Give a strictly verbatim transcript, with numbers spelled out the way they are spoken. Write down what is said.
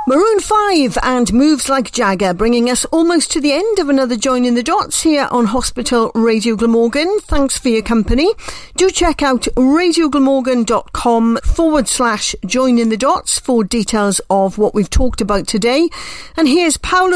Maroon five and Moves Like Jagger, bringing us almost to the end of another Joining the Dots here on Hospital Radio Glamorgan. Thanks for your company. Do check out radioglamorgan.com forward slash Joining the Dots for details of what we've talked about today. And here's Paolo